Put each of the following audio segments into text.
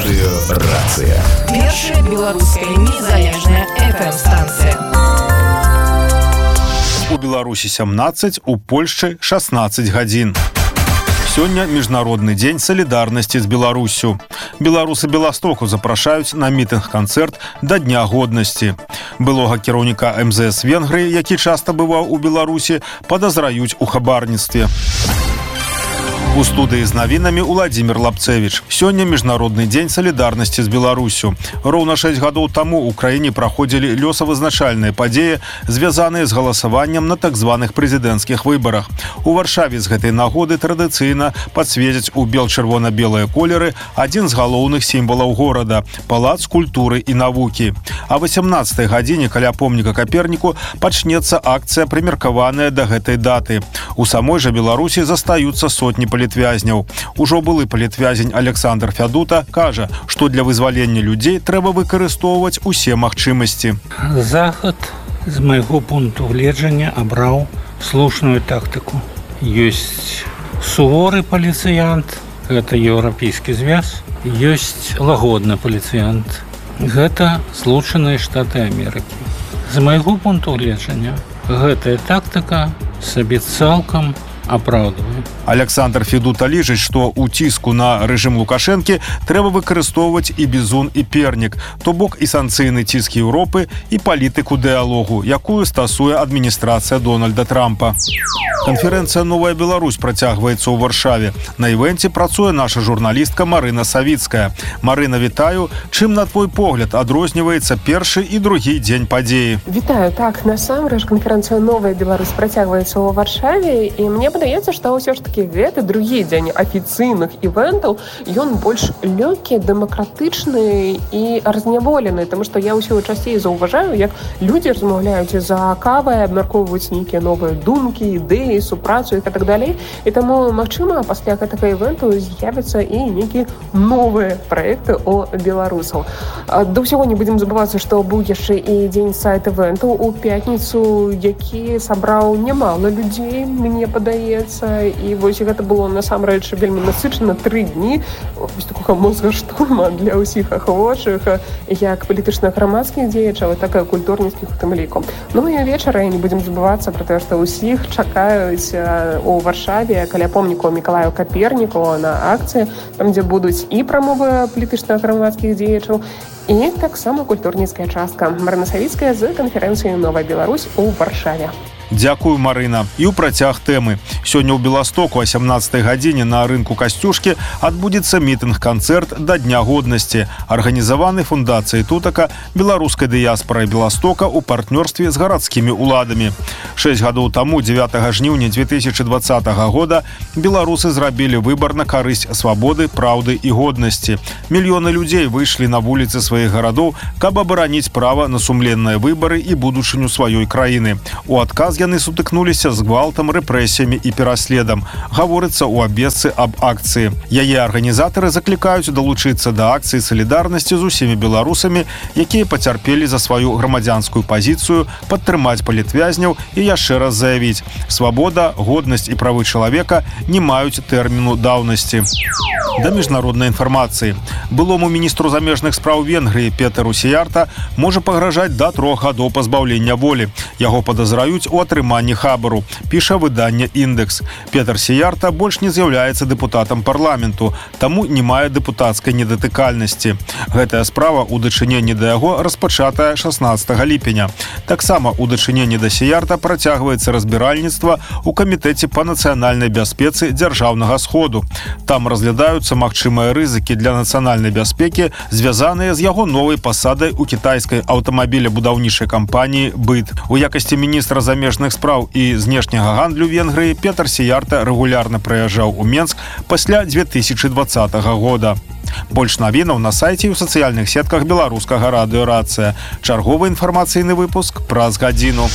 Радыёрацыя. Першая беларуская незалежная FM-станцыя. У Беларусі 17, у Польшчы 16 гадзін. Сёння міжнародны дзень салідарнасці з Беларуссю. Беларусы Беластоку запрашаюць на мітынг-канцэрт да Дня годнасці. Былога кіраўніка МЗС Венгрыі, які часта бываў у Беларусі, падазраюць у хабарніцтве. У студыі з навінамі Уладзімір Лапцевіч. Сёння міжнародны дзень салідарнасці з Беларуссю. Роўна 6 гадоў таму ў краіне праходзілі лёсавызначальныя падзеі, звязаныя з галасаваннем на так званых прэзідэнцкіх выбарах. У Варшаве з гэтай нагоды традыцыйна падсвецяць у бел-чырвона-белыя колеры адзін з галоўных сімвалаў горада – палац культуры і навукі. А 18-й гадзіне каля помніка Каперніку пачнецца акцыя, прымеркаваная да гэтай даты. У самой жа Беларусі застаюцца сотні палітвязняў. Ужо былы палітвязень Александр Фядута кажа, што для вызвалення людзей трэба выкарыстоўваць усе магчымасці. Захад, з майго пункту гледжання, абраў слушную тактыку. Ёсць суворы паліцыянт, гэта еўрапейскі звяз, ёсць лагодны паліцыянт, гэта Злучаныя Штаты Амерыкі. З майго пункту гледжання гэтая тактыка сабе цалкам апраўдвае. Александр Федута лічыць, што ў ціску на рэжым Лукашэнкі трэба выкарыстоўваць і бізун, і пернік, то бок і санкцыйны ціск Еўропы, і палітыку дыялогу, якую стасуе адміністрацыя Дональда Трампа. Канферэнцыя «Новая Беларусь» працягваецца ў Варшаве. На івэнце працуе наша журналістка Марына Савіцкая. Марына, вітаю. Чым, на твой погляд, адрозніваецца першы і другі дзень падзеі? Вітаю. Так, насамрэч канферэнцыя «Новая Беларусь» працягваецца ў Варшаве, і мне падаецца, што ўсё ж такі гэты другі дзень афіцыйных івентаў, ён больш лёгкі, дэмакратычны і разняволены, таму што я ўсё часцей заўважаю, як людзі размаўляюць за кавай, абмяркоўваюць нейкія новыя думкі, ідэі, супрацу і так далей. І таму, магчыма, пасля гэтага івенту з'явяцца і нейкія новыя праекты о беларусаў. Да ўсяго не будзем забывацца, што быў яшчэ і дзень сайт-івентаў у пятніцу, які сабраў нямала людзей, мне падаецца. І вось гэта было насамрэч вельмі насычана 3 дні вось такога мозга-штурма для ўсіх ахвочых, як палітычна-грамадскіх дзеячаў, так і культурніцкіх у тым ліку. Ну і вечара не будзем забывацца пра тое, што ўсіх чакаюць у Варшаве каля помніку Мікалаю Каперніку на акцыі, там дзе будуць і прамовы палітычна-грамадскіх дзеячаў, і таксама культурніцкая частка. Марына Савіцкая з канферэнцыі «Новая Беларусь» у Варшаве. Дзякую, Марына. І ў працяг тэмы. Сёння ў Беластоку о 17-й гадзіне на рынку Касцюшкі адбудзецца мітынг-канцэрт да Дня годнасці, арганізаваны фундацыяй Тутака беларускай дыяспорай Беластока ў партнёрстве з гарадскімі ўладамі. 6 гадоў таму, 9 жніўня 2020 года, беларусы зрабілі выбар на карысць свабоды, праўды і годнасці. Мільёны людзей выйшлі на вуліцы сваіх гарадоў, каб абараніць права на сумленныя выбары і будучыню сваёй краіны. У адказ яны сутыкнуліся з гвалтам, рэпрэсіямі і пераследам. Гаворыцца ў абвестцы аб акцыі. Яе арганізатары заклікаюць далучыцца да акцыі салідарнасці з усімі беларусамі, якія пацярпелі за сваю грамадзянскую пазіцыю, падтрымаць палітвязняў і яшчэ раз заявіць: свабода, годнасць і правы чалавека не маюць тэрміну даўнасці. Да міжнароднай інфармацыі. Былому міністру замежных спраў Венгрыі Петару Сіярта можа пагражаць да 3 гадоў пазбаўлення волі. Яго падазраюць у атрыманні хабару, піша выданне «Індэкс». Петар Сіярта больш не з'яўляецца дэпутатам парламенту, таму не мае дэпутацкай недатыкальнасці. Гэтая справа ў дачыненні да яго распачатая 16 ліпеня. Таксама ў дачыненні да Сіярта працягваецца разбіральніцтва ў камітэце па нацыянальнай бяспецы дзяржаўнага сходу. Там разглядаюцца магчымыя рызыкі для нацыянальнай бяспекі, звязаныя з яго новай пасадай у кітайскай аўтамабілебудаўнічай кампаніі «Быт». У якасці міністра замежных спраў і знешняга гандлю Венгрыі Петар Сіярта рэгулярна прыязджаў у Менск пасля 2020 года. Больш навінаў на сайце і ў сацыяльных сетках беларускага радыёрацыя. Чарговы інфармацыйны выпуск праз гадзіну.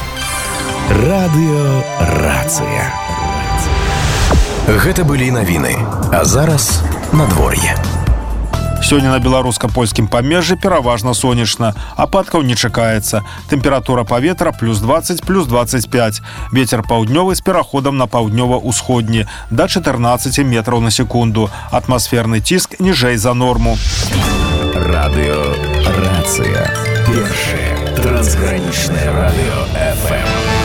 Радыёрацыя. Гэта былі навіны. А зараз надвор'е. Сёння на беларуска-польскім памежжы пераважна сонечна. Ападкаў не чакаецца. Тэмпература паветра плюс 20, плюс 25. Вецер паўднёвы з пераходам на паўднёва-ўсходні да 14 метраў на секунду. Атмасферны ціск ніжэй за норму. Радио «Рация». Первое трансграничное радио ФМ.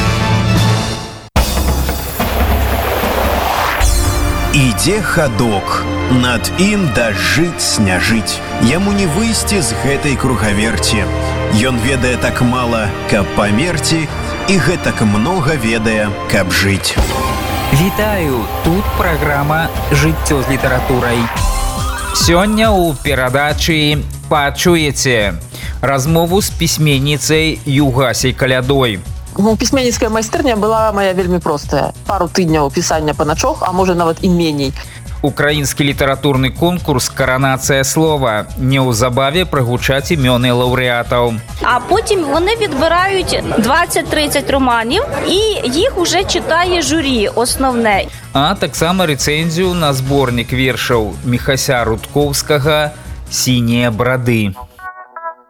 Ідзе хадок, над ім дажыць не жыць. Яму не выйсці з гэтай кругаверці. Ён ведае так мала, каб памерці, і гэтак многа ведае, каб жыць. Вітаю, тут праграма «Жыццё з літаратурай». Сёння ў перадачы пачуеце размову з пісьменніцай Югасяй Калядой. Пісьменніцкая майстэрня была моя вельмі простая. Пару тыдняў пісання па начох, а можа нават і меней. Украінскі літаратурны конкурс «Каранацыя слова». Неўзабаве прагучаць імёны лаўрэатаў. А потім вони відбирають 20-30 романів і їх уже читає журі основне. А таксама рэцэнзію на зборнік вершаў Міхася Рудкоўскага «Сінія брады».